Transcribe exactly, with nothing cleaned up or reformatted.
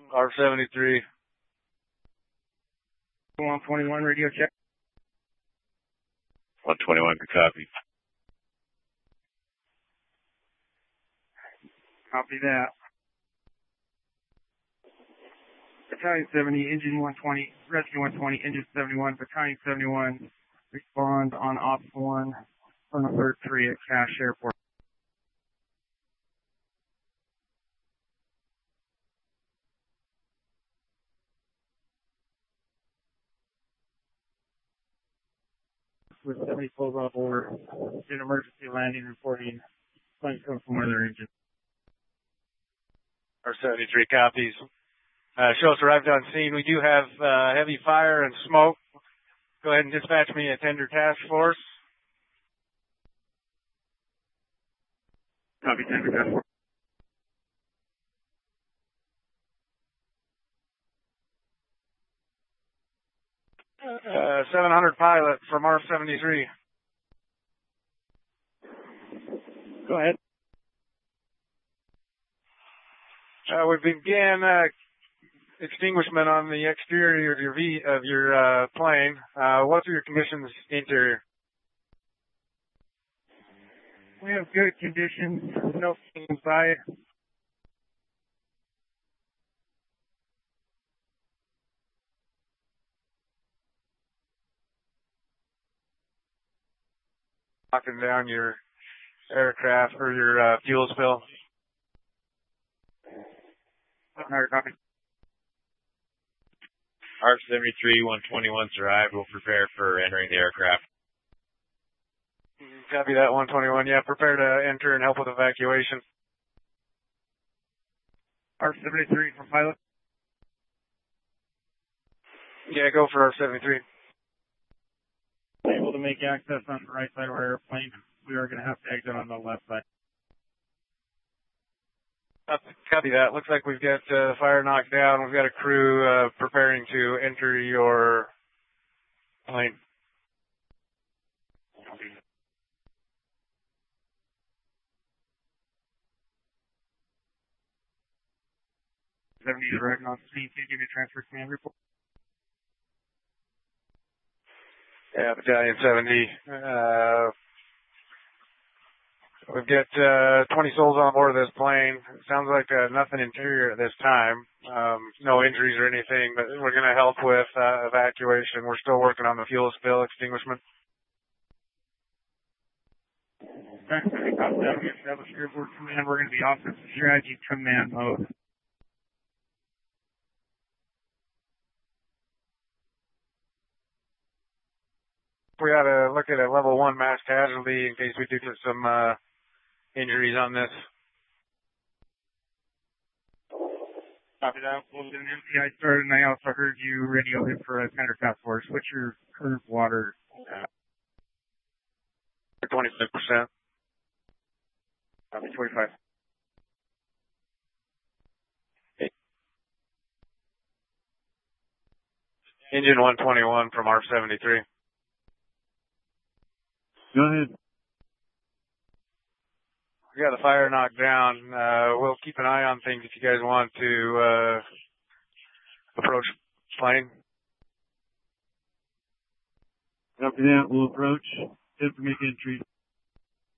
R seventy-three. one twenty-one, radio check. one twenty-one, good copy. Copy that. Battalion seventy, engine one twenty, rescue one twenty, engine seventy-one, battalion seventy-one, respond on ops one, on the third three at Cache Airport. With seventy full on board, in emergency landing reporting, plane comes from weather engine. R seventy-three copies. Uh, show us arrived on scene. We do have uh, heavy fire and smoke. Go ahead and dispatch me a tender task force. Copy, tender task force. Uh, seven hundred pilot from R seventy-three. Go ahead. Uh, we began uh, extinguishment on the exterior of your V of your uh, plane. Uh, what are your conditions interior? We have good conditions. No things by it. Locking down your aircraft or your uh, fuel spill. Another copy. R seventy-three, one twenty-one's arrived. We'll prepare for entering the aircraft. Copy that, one twenty-one. Yeah, prepare to enter and help with evacuation. R seventy-three from pilot. Yeah, go for R seventy-three. Able to make access on the right side of our airplane. We are going to have to exit on the left side. Copy that. Looks like we've got uh, fire knocked down. We've got a crew uh, preparing to enter your plane. seventy is arriving on scene. Can you give me a transfer command report? Yeah, Battalion seventy. Uh, we've got uh, twenty souls on board of this plane. It sounds like uh, nothing interior at this time. Um, no injuries or anything, but we're going to help with uh, evacuation. We're still working on the fuel spill extinguishment. Okay, copy that. We established airport command. We're going to be offensive strategy command mode. We ought to look at a level one mass casualty in case we do get some uh, injuries on this. Copy that. We'll get an M P I started, and I also heard you radio in for a tender task force. What's your current water? Uh, twenty-five percent. Copy, twenty-five. Okay. Engine one twenty-one from R seventy-three. Go ahead. We got the fire knocked down. Uh, we'll keep an eye on things if you guys want to uh, approach plane. Copy that. We'll approach. Information entry.